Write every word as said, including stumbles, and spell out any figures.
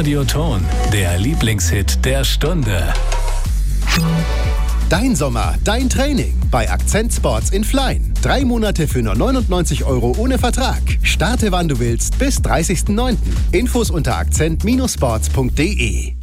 Radioton, der Lieblingshit der Stunde. Dein Sommer, dein Training bei Akzent Sports in Flein. Drei Monate für nur neunundneunzig Euro ohne Vertrag. Starte wann du willst bis dreißigsten neunten Infos unter akzent Sports punkt de.